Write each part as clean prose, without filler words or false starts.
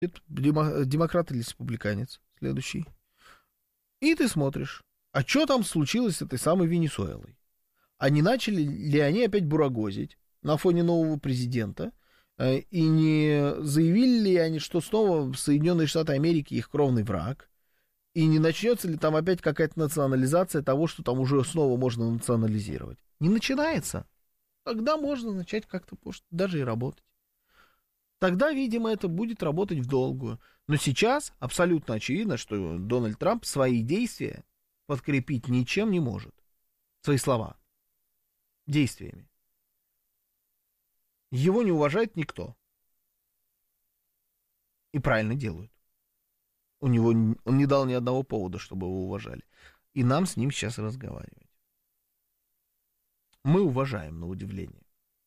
демократ или республиканец следующий. И ты смотришь, а что там случилось с этой самой Венесуэлой? А не начали ли они опять бурагозить на фоне нового президента? И не заявили ли они, что снова Соединенные Штаты Америки их кровный враг? И не начнется ли там опять какая-то национализация того, что там уже снова можно национализировать? Не начинается. Тогда можно начать как-то, может, даже и работать. Тогда, видимо, это будет работать в долгую. Но сейчас абсолютно очевидно, что Дональд Трамп свои действия подкрепить ничем не может. Свои слова. Действиями. Его не уважает никто. И правильно делают. Он не дал ни одного повода, чтобы его уважали. И нам с ним сейчас разговаривать. Мы уважаем, на удивление.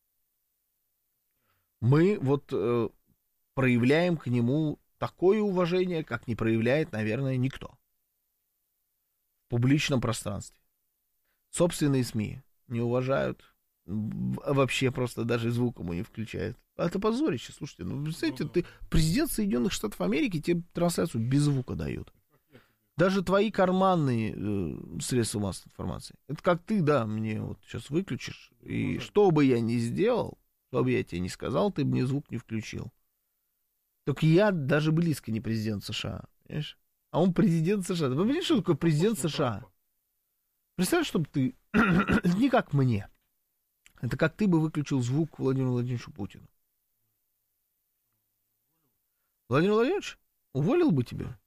Мы вот проявляем к нему такое уважение, как не проявляет, наверное, никто. В публичном пространстве. Собственные СМИ не уважают. Вообще просто даже звук ему не включает. Это позорище, слушайте. Ну, представляете, ты президент Соединенных Штатов Америки, тебе трансляцию без звука дают. Даже твои карманные средства массовой информации. Это как ты, да, мне вот сейчас выключишь. И что бы я ни сделал, что бы я тебе ни сказал, ты бы мне звук не включил. Только я даже близко не президент США. Понимаешь? А он президент США. Вы понимаете, что такое президент США? Представь, чтобы ты... не как мне. Это как ты бы выключил звук Владимиру Владимировичу Путину. Владимир Владимирович, уволил бы тебя?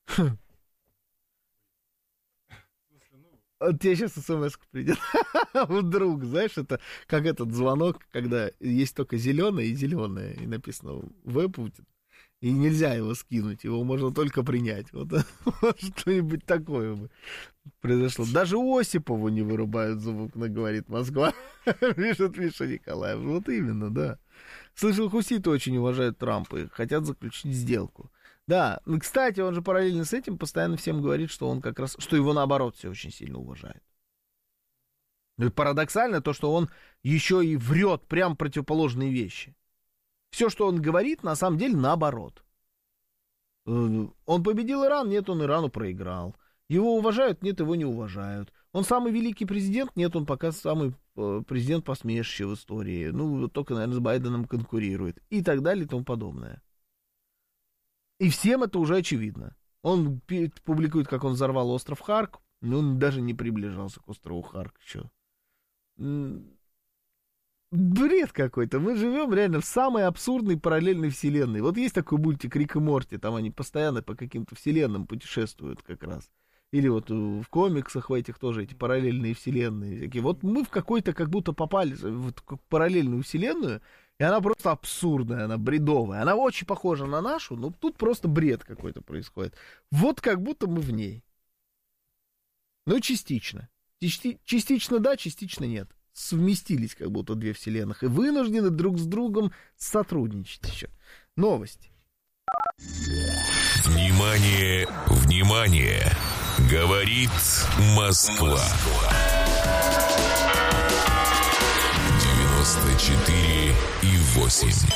Тебе сейчас смс-ка придет. Вдруг, знаешь, это как этот звонок, когда есть только зеленое и зеленое, и написано «В. Путин». И нельзя его скинуть, его можно только принять. Вот что-нибудь такое бы произошло. Даже Осипову не вырубают звук, говорит Москва. Пишет Миша Николаев. Вот именно, да. Слышал, хуситы очень уважают Трампа и хотят заключить сделку. Да, ну, кстати, он же параллельно с этим постоянно всем говорит, что он как раз, что его наоборот все очень сильно уважает. Ну и парадоксально то, что он еще и врет прям противоположные вещи. Все, что он говорит, на самом деле наоборот. Он победил Иран, нет, он Ирану проиграл. Его уважают, нет, его не уважают. Он самый великий президент, нет, он пока самый президент посмешище в истории. Ну, только, наверное, с Байденом конкурирует. И так далее, и тому подобное. И всем это уже очевидно. Он публикует, как он взорвал остров Харк, но он даже не приближался к острову Харк еще. Бред какой-то. Мы живем реально в самой абсурдной параллельной вселенной. Вот есть такой мультик Рик и Морти, там они постоянно по каким-то вселенным путешествуют как раз. Или вот в комиксах в этих тоже эти параллельные вселенные. Такие. Вот мы в какой-то как будто попали в параллельную вселенную, и она просто абсурдная, она бредовая. Она очень похожа на нашу, но тут просто бред какой-то происходит. Вот как будто мы в ней. Ну, частично. Частично да, частично нет. Совместились как будто две вселенных и вынуждены друг с другом сотрудничать еще. Новости. Внимание, внимание! Говорит Москва. 94,8.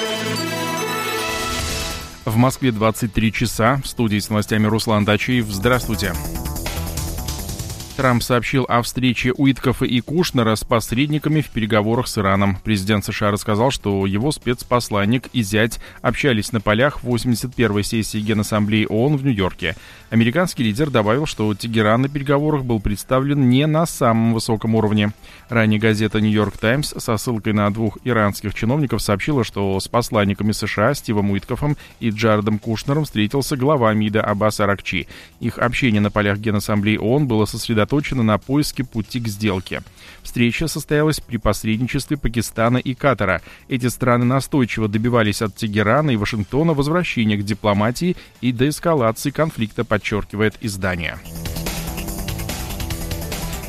В Москве 23 часа. В студии с новостями Руслан Дачиев. Здравствуйте. Трамп сообщил о встрече Уиткофа и Кушнера с посредниками в переговорах с Ираном. Президент США рассказал, что его спецпосланник и зять общались на полях 81-й сессии Генассамблеи ООН в Нью-Йорке. Американский лидер добавил, что Тегеран на переговорах был представлен не на самом высоком уровне. Ранее газета «Нью-Йорк Таймс» со ссылкой на двух иранских чиновников сообщила, что с посланниками США Стивом Уиткофом и Джаредом Кушнером встретился глава МИДа Аббас Аракчи. Их общение на полях Генассамблеи ООН было сосредоточено на поиске пути к сделке. Встреча состоялась при посредничестве Пакистана и Катара. Эти страны настойчиво добивались от Тегерана и Вашингтона возвращения к дипломатии и деэскалации конфликта, подчеркивает издание.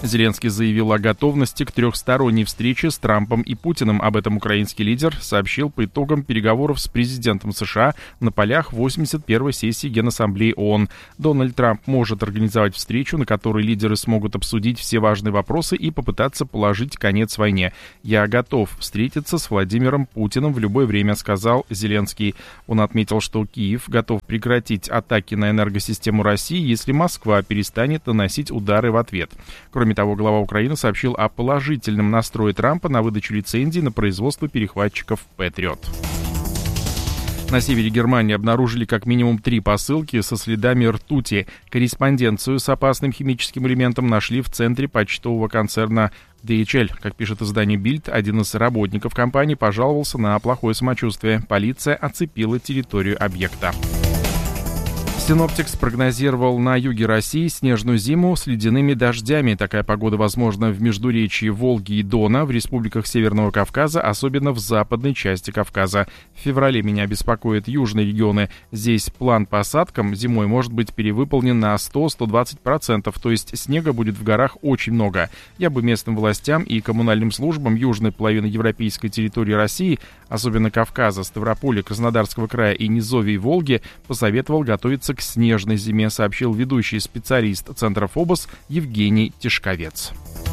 Зеленский заявил о готовности к трехсторонней встрече с Трампом и Путиным. Об этом украинский лидер сообщил по итогам переговоров с президентом США на полях 81-й сессии Генассамблеи ООН. Дональд Трамп может организовать встречу, на которой лидеры смогут обсудить все важные вопросы и попытаться положить конец войне. «Я готов встретиться с Владимиром Путиным в любое время», — сказал Зеленский. Он отметил, что Киев готов прекратить атаки на энергосистему России, если Москва перестанет наносить удары в ответ. Кроме того, глава Украины сообщил о положительном настрое Трампа на выдачу лицензий на производство перехватчиков «Патриот». На севере Германии обнаружили как минимум 3 посылки со следами ртути. Корреспонденцию с опасным химическим элементом нашли в центре почтового концерна DHL. Как пишет издание Bild, один из работников компании пожаловался на плохое самочувствие. Полиция оцепила территорию объекта. Синоптикс прогнозировал на юге России снежную зиму с ледяными дождями. Такая погода возможна в междуречии Волги и Дона, в республиках Северного Кавказа, особенно в западной части Кавказа. В феврале меня беспокоят южные регионы. Здесь план по осадкам зимой может быть перевыполнен на 100-120%, то есть снега будет в горах очень много. Я бы местным властям и коммунальным службам южной половины европейской территории России, особенно Кавказа, Ставрополя, Краснодарского края и низовий Волги, посоветовал готовиться к снежной зиме, сообщил ведущий специалист Центра ФОБОС Евгений Тишковец.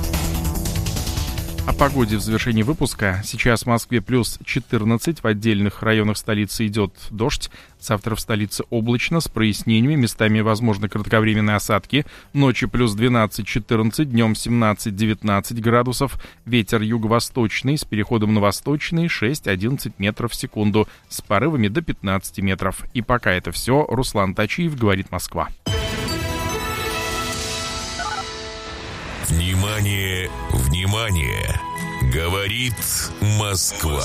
О погоде в завершении выпуска. Сейчас в Москве плюс 14, в отдельных районах столицы идет дождь. Завтра в столице облачно, с прояснениями, местами возможны кратковременные осадки. Ночью плюс 12-14, днем 17-19 градусов. Ветер юго-восточный с переходом на восточный 6-11 метров в секунду, с порывами до 15 метров. И пока это все. Руслан Тачиев, говорит Москва. Внимание, внимание! Говорит Москва.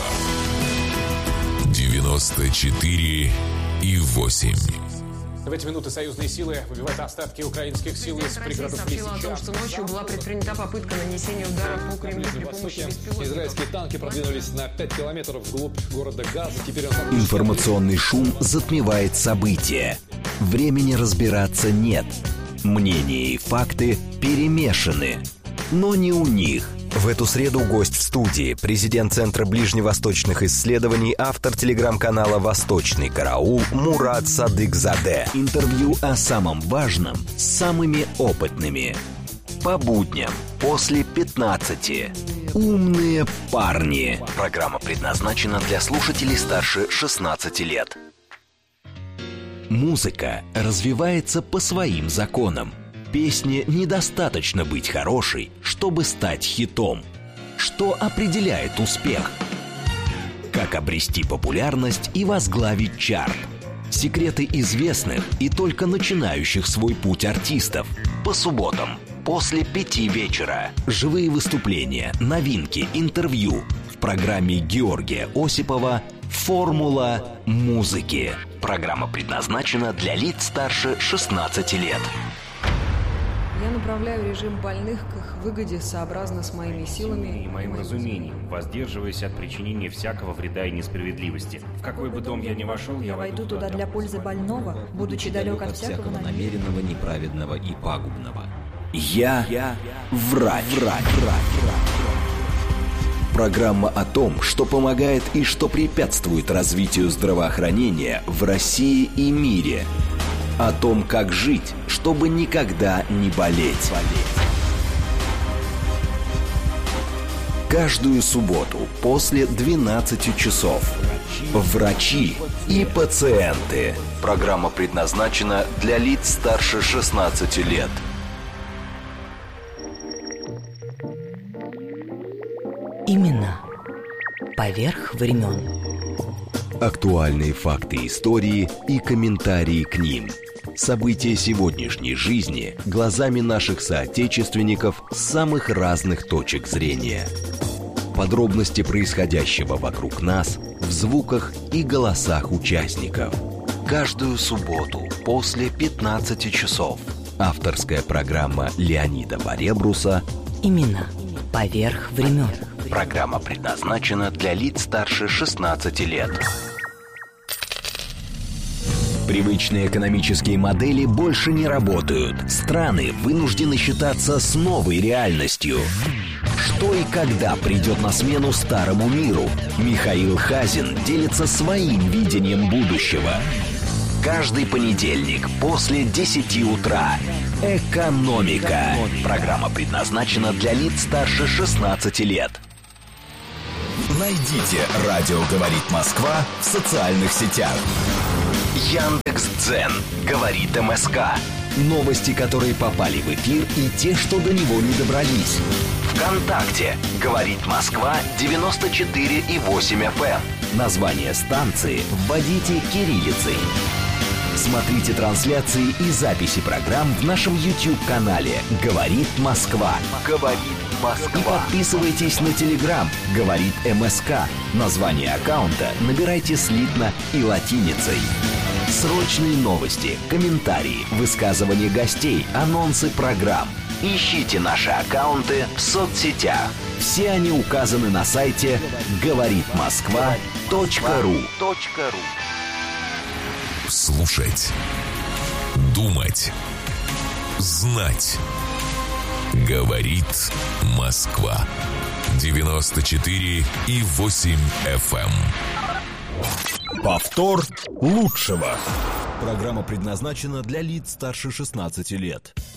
94,8. В эти минуты союзные силы выбивают остатки украинских сил из пригородов Лисича. Сообщила о том, что ночью была предпринята попытка нанесения удара по Кремлю при помощи беспилотников. Израильские танки продвинулись на 5 километров вглубь города Газа. Теперь Информационный шум затмевает события. Времени разбираться нет. Мнения и факты перемешаны. Но не у них. В эту среду гость в студии, президент Центра ближневосточных исследований, автор телеграм-канала «Восточный караул» Мурат Садыкзаде. Интервью о самом важном с самыми опытными. По будням после 15. Умные парни. Программа предназначена для слушателей старше 16 лет. Музыка развивается по своим законам. Песне недостаточно быть хорошей, чтобы стать хитом. Что определяет успех? Как обрести популярность и возглавить чарт? Секреты известных и только начинающих свой путь артистов. По субботам после 5 вечера. Живые выступления, новинки, интервью. В программе Георгия Осипова «Формула музыки». Программа предназначена для лиц старше 16 лет. Я направляю режим больных к их выгоде сообразно с моими силами и моим разумением, воздерживаясь от причинения всякого вреда и несправедливости. В какой бы дом я ни вошел, я войду туда для пользы больного, будучи далек от всякого намеренного, неправедного и пагубного. Я врач. Программа о том, что помогает и что препятствует развитию здравоохранения в России и мире. О том, как жить, чтобы никогда не болеть. Каждую субботу после 12 часов. Врачи и пациенты. Программа предназначена для лиц старше 16 лет. Именно поверх времен. Актуальные факты истории и комментарии к ним. События сегодняшней жизни глазами наших соотечественников с самых разных точек зрения. Подробности происходящего вокруг нас в звуках и голосах участников. Каждую субботу после 15 часов. Авторская программа Леонида Баребруса Именно поверх времен. Программа предназначена для лиц старше 16 лет. Привычные экономические модели больше не работают. Страны вынуждены считаться с новой реальностью. Что и когда придет на смену старому миру? Михаил Хазин делится своим видением будущего. Каждый понедельник после 10 утра. «Экономика». Программа предназначена для лиц старше 16 лет. Найдите «Радио говорит Москва» в социальных сетях. Яндекс.Дзен говорит МСК. Новости, которые попали в эфир, и те, что до него не добрались. ВКонтакте говорит Москва 94,8 FM. Название станции вводите кириллицей. Смотрите трансляции и записи программ в нашем YouTube-канале «Говорит Москва». «Говорит Москва». И подписывайтесь на Telegram «Говорит МСК». Название аккаунта набирайте слитно и латиницей. Срочные новости, комментарии, высказывания гостей, анонсы программ. Ищите наши аккаунты в соцсетях. Все они указаны на сайте говоритмосква.ру. Слушать, думать, знать. Говорит Москва. 94,8 FM. Повтор лучшего. Программа предназначена для лиц старше 16 лет.